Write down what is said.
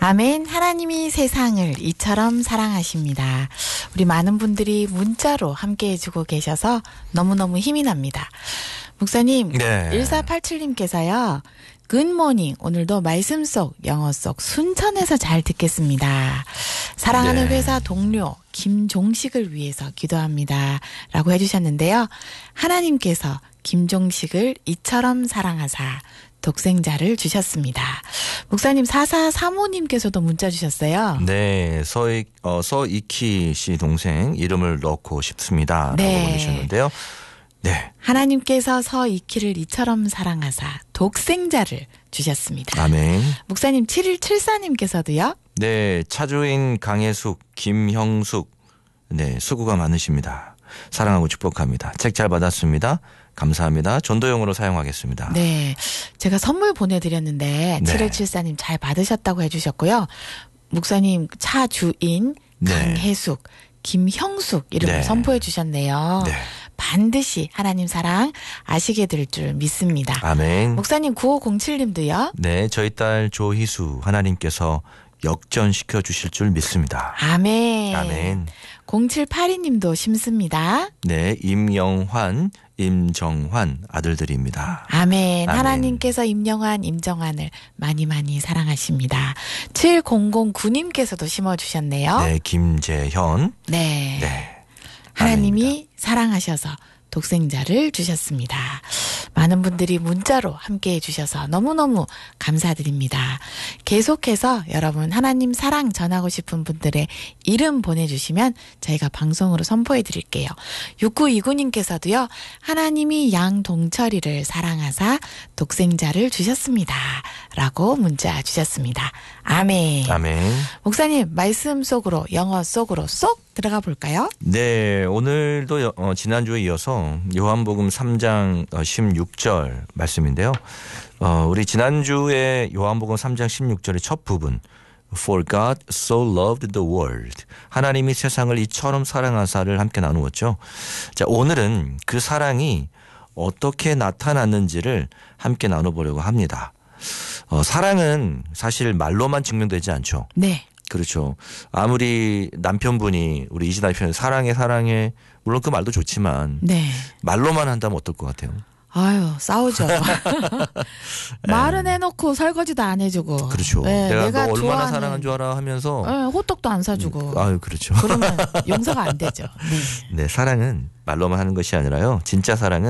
아멘. 하나님이 세상을 이처럼 사랑하십니다. 우리 많은 분들이 문자로 함께 해주고 계셔서 너무너무 힘이 납니다. 목사님, 네. 1487님께서요. 굿모닝. 오늘도 말씀 속 영어 속 순천에서 잘 듣겠습니다. 사랑하는 네. 회사 동료 김종식을 위해서 기도합니다. 라고 해주셨는데요. 하나님께서 김종식을 이처럼 사랑하사 독생자를 주셨습니다. 목사님 4435님께서도 문자 주셨어요. 네, 서이키 씨 동생 이름을 넣고 싶습니다. 라고 네. 보내주셨는데요. 네. 하나님께서 서이키를 이처럼 사랑하사 독생자를 주셨습니다. 아멘. 목사님 7174님께서도요. 네, 차주인 강혜숙, 김형숙, 네, 수고가 많으십니다. 사랑하고 축복합니다. 책 잘 받았습니다. 감사합니다. 전도용으로 사용하겠습니다. 네, 제가 선물 보내드렸는데 네. 7174님 잘 받으셨다고 해주셨고요. 목사님 차주인 네. 강혜숙, 김형숙 이름을 네. 선포해 주셨네요. 네. 반드시 하나님 사랑 아시게 될 줄 믿습니다. 아멘. 목사님 9507님도요. 네, 저희 딸 조희수 하나님께서 역전시켜 주실 줄 믿습니다. 아멘. 아멘. 0782님도 심습니다. 네, 임영환, 임정환 아들들입니다. 아멘. 아멘. 하나님께서 임영환, 임정환을 많이 많이 사랑하십니다. 7009님께서도 심어주셨네요. 네, 김재현. 네. 네. 하나님이 사랑하셔서 독생자를 주셨습니다. 많은 분들이 문자로 함께해 주셔서 너무너무 감사드립니다. 계속해서 여러분 하나님 사랑 전하고 싶은 분들의 이름 보내주시면 저희가 방송으로 선포해 드릴게요. 6929님께서도요. 하나님이 양동철이를 사랑하사 독생자를 주셨습니다. 라고 문자 주셨습니다. 아멘. 아멘. 목사님 말씀 속으로 영어 속으로 쏙 들어가 볼까요? 네, 오늘도 지난주에 이어서 요한복음 3장 16절 말씀인데요. 우리 지난주에 요한복음 3장 16절의 첫 부분 For God so loved the world. 하나님이 세상을 이처럼 사랑하사를 함께 나누었죠. 자, 오늘은 그 사랑이 어떻게 나타났는지를 함께 나눠보려고 합니다. 사랑은 사실 말로만 증명되지 않죠. 네. 그렇죠. 아무리 남편분이 우리 이진아 편에 사랑해 물론 그 말도 좋지만 네. 말로만 한다면 어떨 것 같아요? 아유, 싸우죠. 말은 해놓고 설거지도 안 해주고. 그렇죠. 네, 내가 너 얼마나 좋아하는, 사랑한 줄 알아 하면서 네, 호떡도 안 사주고. 아유, 그렇죠. 그러면 용서가 안 되죠. 네. 네, 사랑은 말로만 하는 것이 아니라요. 진짜 사랑은